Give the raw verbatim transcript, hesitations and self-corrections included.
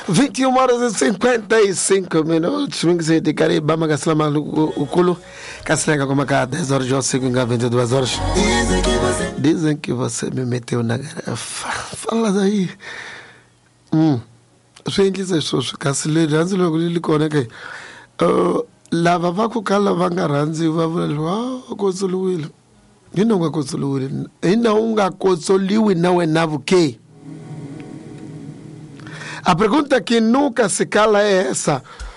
vinte e uma horas e cinquenta e cinco minutos. Minha se dedicarei Bama Gaslama o culo. Caslega como cá, dez horas de hoje, segunda, vinte e duas horas. Dizem que você me meteu na garrafa. Fala daí. Hum. Gente, isso é xoxo. Casile, ranzi logo lhe conectei. Lava vaku kala vanga ranzi vavula ah kosoluwile. Ina unga kosoluwile. Ina unga kosoliwi nawe navu que? A pergunta que nunca se cala é essa.